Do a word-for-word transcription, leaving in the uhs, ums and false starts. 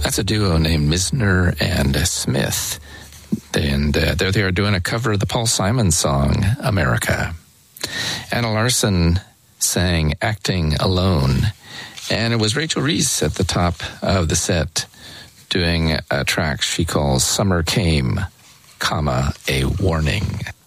That's a duo named Misner and Smith. And uh, there they are doing a cover of the Paul Simon song, America. Anna Larson sang Acting Alone. And it was Rachel Reese at the top of the set doing a track she calls Summer Came, comma, a Warning.